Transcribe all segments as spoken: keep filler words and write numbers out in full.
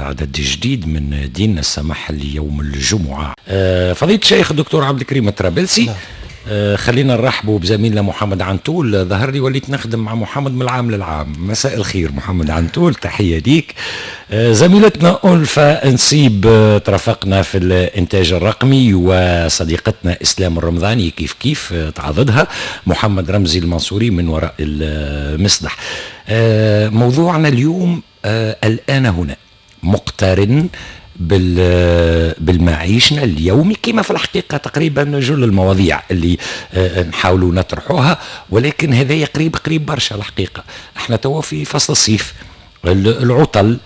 عدد جديد من ديننا السماح ليوم الجمعة. آه فضيلة الشيخ الدكتور عبد الكريم الطرابلسي. آه خلينا نرحبوا بزميلنا محمد عنتول. ظهر لي وليت نخدم مع محمد من العام للعام. مساء الخير محمد عنتول، تحية ليك. آه زميلتنا ألفا نسيب آه ترافقنا في الإنتاج الرقمي، وصديقتنا إسلام الرمضاني كيف كيف آه تعضدها. محمد رمزي المنصوري من وراء المصدح. آه موضوعنا اليوم آه الآن هنا مقترن بالمعيشنا اليومي كما في الحقيقة تقريبا جل المواضيع اللي نحاولوا نطرحوها، ولكن هذا قريب قريب برشا الحقيقة. احنا توا في فصل الصيف، العطل،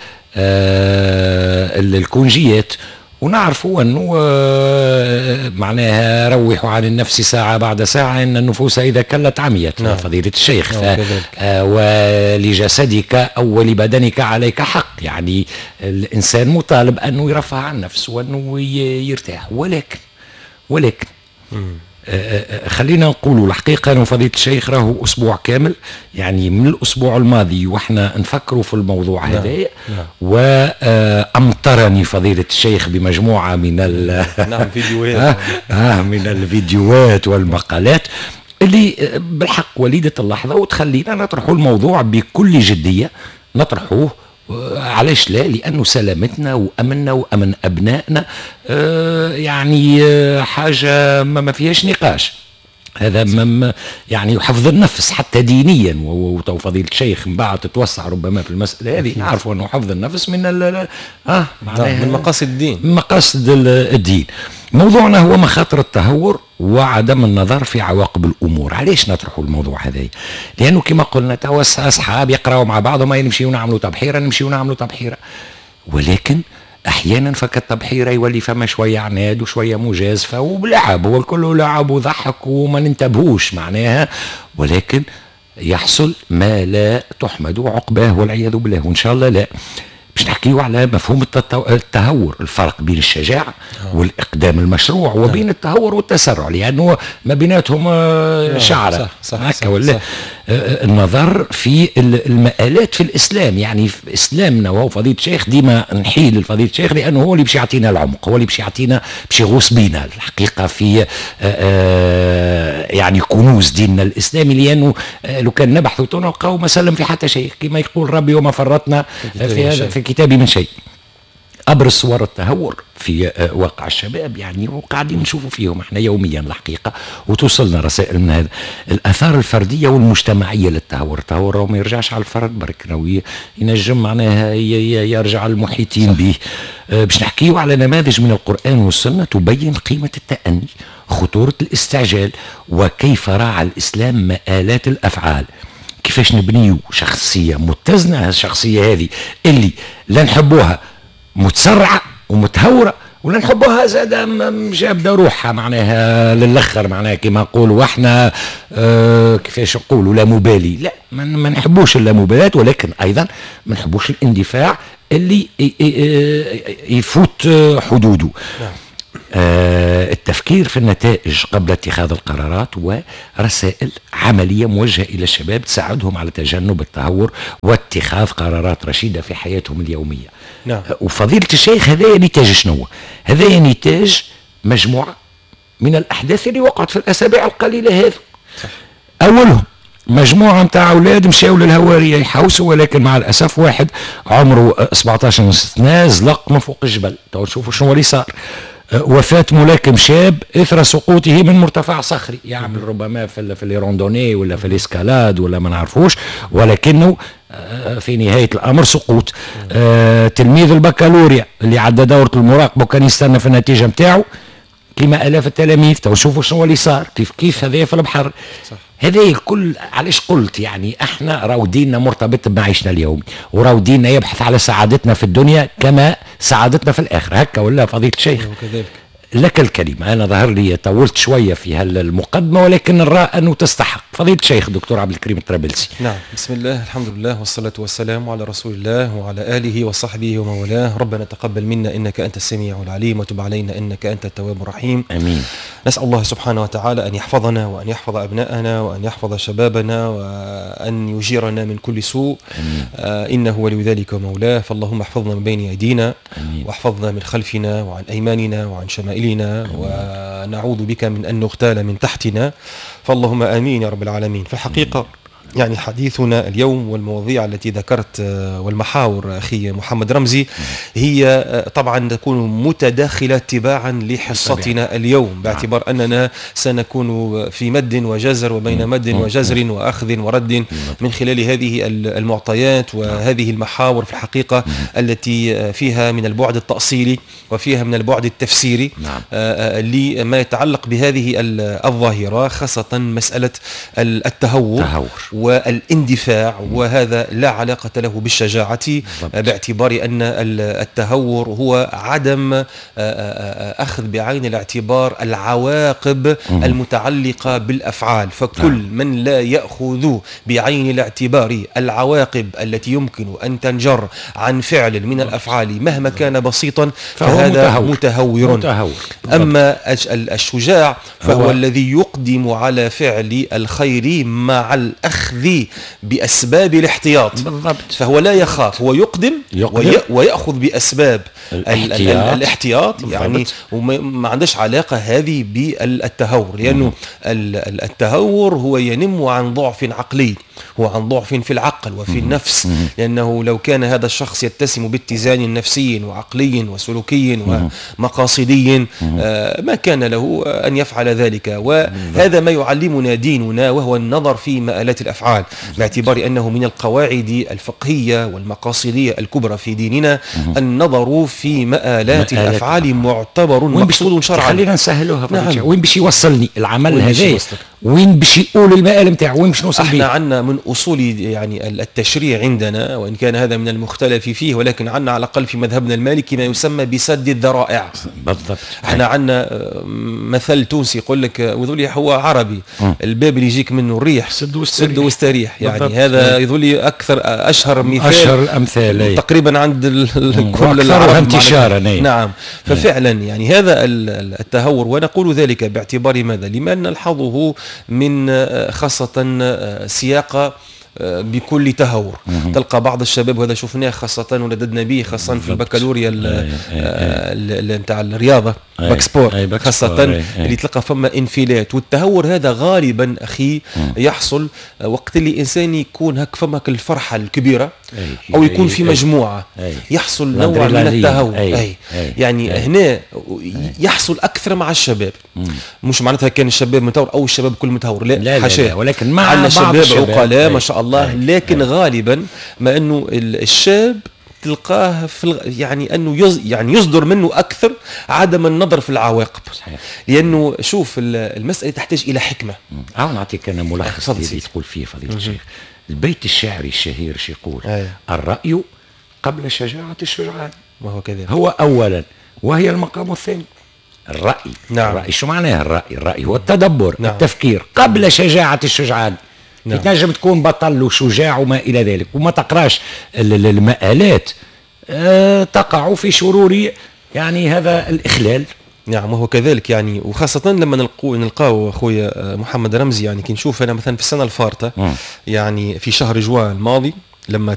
الكونجيات، ونعرفوا أنه معناها روحوا عن النفس ساعة بعد ساعة إن النفوس إذا كلت عميت. نعم. فضيلة الشيخ. ف... ولجسدك أو ولبدنك عليك حق، يعني الإنسان مطالب أنه يرفع عن نفسه وأنه يرتاح، ولكن ولكن م. خلينا نقول الحقيقة أنه فضيلة الشيخ راهو أسبوع كامل، يعني من الأسبوع الماضي وإحنا نفكروا في الموضوع هذا. نعم. نعم. وأمطرني فضيلة الشيخ بمجموعة من ال نعم فيديوهات آه من الفيديوهات والمقالات اللي بالحق وليدة اللحظة وتخلينا نطرحوا الموضوع بكل جدية. نطرحوه علاش لا؟ لأنه سلامتنا وأمننا وأمن أبنائنا آه يعني آه حاجة ما فيهاش نقاش. هذا مم يعني يحفظ النفس حتى دينيا، وتو فضيلة الشيخ من بعد تتوسع ربما في المسألة هذه. نعرفوا أنه حفظ النفس من ال آه من مقاصد الدين من مقاصد الدين. موضوعنا هو مخاطر التهور وعدم النظر في عواقب الأمور. علاش نطرحوا الموضوع هذا؟ لأنه كما قلنا توسع أصحاب يقرأوا مع بعضهم يمشيوا نعملوا تبحيرة نمشيوا نعملوا تبحيرة، ولكن أحيانا فكالتبحيرة يولي فما شوية عناد وشوية مجازفة وبلعب، هو الكل لعب وضحك وما ننتبهوش معناها، ولكن يحصل ما لا تحمد عقباه والعياذ بالله، وإن شاء الله لا. باش نحكيو على مفهوم التهور، الفرق بين الشجاعة والإقدام المشروع وبين التهور والتسرع، لأنه ما بيناتهم شعرة هكا ولا. النظر في المآلات في الإسلام، يعني في إسلامنا وهو فضيلة الشيخ ديما نحيل الفضيلة الشيخ لأنه هو اللي باش يعطينا العمق، هو اللي باش يعطينا باش يغوص بينا الحقيقة في يعني كنوز ديننا الإسلامي، لأنه لو كان نبحث نلقاو ما سلم في حتى شيء كما يقول ربي وما فرطنا في هذا في كتابي من شيء. أبرز صور التهور في واقع الشباب يعني وقاعدين نشوفوا فيهم احنا يوميا الحقيقة، وتوصلنا رسائل من هذا الآثار الفردية والمجتمعية للتهور. التهور ما يرجعش على الفرد برك، ينجم معناها يرجع على المحيطين به. باش نحكيوا على نماذج من القرآن والسنة تبين قيمة التأني، خطورة الاستعجال، وكيف راعى الإسلام مآلات الأفعال. كيفاش نبنيو شخصية متزنة، الشخصية هذه اللي لا نحبوها متسرعة ومتهورة ولا نحبوها زادة جابدة روحها معناها للأخر، معناها كما نقولوا واحنا اه كيفاش نقولوا لا مبالي، لا ما نحبوش اللامبالاة، ولكن أيضا ما نحبوش الاندفاع اللي يفوت حدوده. آه التفكير في النتائج قبل اتخاذ القرارات، ورسائل عملية موجهة إلى الشباب تساعدهم على تجنب التهور واتخاذ قرارات رشيدة في حياتهم اليومية. نعم. آه وفضيلة الشيخ هذا نتاج شنو؟ هذا نتاج مجموعة من الأحداث اللي وقعت في الأسابيع القليلة هذه. أولهم مجموعة متاع أولاد مشاو للهوارية يحوسوا، ولكن مع الأسف واحد عمره سبعطاش سنة زلق من فوق الجبل. تو نشوفوا شنو اللي صار. وفاة ملاكم شاب إثر سقوطه من مرتفع صخري، يعمل ربما في في الروندوني ولا في الاسكالاد ولا ما نعرفوش، ولكنه في نهاية الأمر سقوط. آه تلميذ البكالوريا اللي عدى دورة المراقبة وكان يستنى في النتيجة متاعه كما آلاف التلاميذ. تو شوفوا شنو اللي صار، كيف كيف هذا في البحر. هذا الكل علاش قلت يعني احنا راهو ديننا مرتبط بمعيشنا اليومي، وراهو ديننا يبحث على سعادتنا في الدنيا كما سعادتنا في الآخرة. هكا ولا فضيلة الشيخ؟ لك الكلمة. أنا ظهر لي طولت شوية في هالمقدمة، ولكن نرى أنه تستحق. فضيلة الشيخ دكتور عبد الكريم الطرابلسي. نعم، بسم الله، الحمد لله، والصلاة والسلام على رسول الله وعلى آله وصحبه ومن والاه. ربنا تقبل منا إنك أنت السميع العليم، وتب علينا إنك أنت التواب الرحيم. آمين. نسأل الله سبحانه وتعالى أن يحفظنا وأن يحفظ أبناءنا وأن يحفظ شبابنا وأن يجيرنا من كل سوء. آه إنه ولي ذلك ومولاه. فاللهم احفظنا من بين أيدينا، آمين. واحفظنا من خلفنا وعن أيماننا وعن شمائلنا، آمين. ونعوذ بك من أن نغتال من تحتنا، فاللهم آمين يا رب العالمين. في الحقيقة يعني حديثنا اليوم والمواضيع التي ذكرت والمحاور أخي محمد رمزي هي طبعا تكون متداخلة تباعا لحصتنا اليوم، باعتبار أننا سنكون في مد وجزر وبين مد وجزر وأخذ ورد من خلال هذه المعطيات وهذه المحاور في الحقيقة التي فيها من البعد التأصيلي وفيها من البعد التفسيري لما يتعلق بهذه الظاهرة، خاصة مسألة التهور والاندفاع، وهذا لا علاقة له بالشجاعة، باعتبار أن التهور هو عدم أخذ بعين الاعتبار العواقب المتعلقة بالأفعال. فكل من لا يأخذ بعين الاعتبار العواقب التي يمكن أن تنجر عن فعل من الأفعال مهما كان بسيطا فهذا متهور. متهور. أما الشجاع فهو الذي يقدم على فعل الخير مع الأخذ بأسباب الاحتياط. بالضبط. فهو لا يخاف، هو يقدم, يقدم. ويأخذ بأسباب الاحتياط, الاحتياط يعني، وما عندش علاقة هذه بالتهور، لأنه التهور هو ينم عن ضعف عقلي، هو عن ضعف في العقل وفي النفس، لأنه لو كان هذا الشخص يتسم باتزان نفسي وعقلي وسلوكي ومقاصدي ما كان له أن يفعل ذلك. وهذا ما يعلمنا ديننا، وهو النظر في مآلات الأفعال، باعتبار أنه من القواعد الفقهية والمقاصدية الكبرى في ديننا النظر في مآلات الأفعال معتبر مقصود شرعا. خلينا نسهلوها. نعم. وين باش يوصلني العمل هذا؟ وين باش يقول المآل نتاعو؟ وين باش نوصل؟ احنا عندنا من اصول يعني التشريع عندنا، وان كان هذا من المختلف فيه، ولكن عندنا على الاقل في مذهبنا المالكي ما يسمى بسد الذرائع. بالضبط. احنا عندنا مثل تونسي يقول لك، وذولي هو عربي، م. الباب اللي يجيك منه الريح سد واستريح, سد واستريح. يعني بالضبط. هذا يذولي اكثر اشهر مثال، اشهر الامثال تقريبا عند كل العرب انتشارا. نعم. ففعلا يعني هذا التهور، ونقول ذلك باعتبار ماذا؟ لما نلحظه من خاصة سياق بكل تهور. تلقى بعض الشباب، وهذا شفناه خاصة ولددنا به خاصة في البكالوريا نتاع الرياضة، باك سبور خاصة، اللي تلقى فما انفلات. والتهور هذا غالبا أخي يحصل وقت اللي إنسان يكون هك فمك الفرحة الكبيرة، أو يكون في مجموعة يحصل نوع من التهور. أي. يعني هنا يحصل أكثر مع الشباب، مش معناتها كان الشباب متهور أو الشباب كل متهور، لا حاشا، ولكن مع بعض الشباب عقلاء ما شاء الله. لكن غالبا ما أنه الشاب تلقاه في يعني أنه يز يعني يصدر منه أكثر عدم النظر في العواقب. صحيح. لأنه شوف المسألة تحتاج إلى حكمة. أو نعطيك أنا ملخص اللي تقول فيه فضيلة الشيخ. البيت الشعري الشهير شي يقول: أيه. الرأي قبل شجاعة الشجعان. وهو كذلك. هو أولا، وهي المقام الثاني. الرأي. نعم. الرأي شو معناه الرأي؟ الرأي هو التدبر. نعم. التفكير قبل شجاعة الشجعان. نعم. تنجم تكون بطل وشجاع وما إلى ذلك، وما تقراش المآلات أه تقع في شرور يعني هذا الإخلال. نعم، وهو كذلك يعني، وخاصة لما نلقوا نلقاو أخويا محمد رمزي، يعني كي نشوف أنا مثلا في السنة الفارطة، يعني في شهر جوان الماضي لما